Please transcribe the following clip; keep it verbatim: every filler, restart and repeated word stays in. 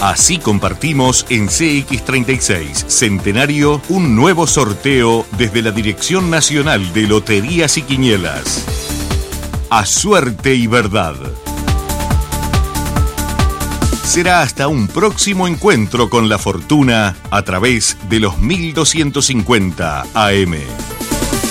Así compartimos en C X treinta y seis Centenario un nuevo sorteo desde la Dirección Nacional de Loterías y Quinielas. A suerte y verdad. Será hasta un próximo encuentro con la fortuna a través de los mil doscientos cincuenta A M.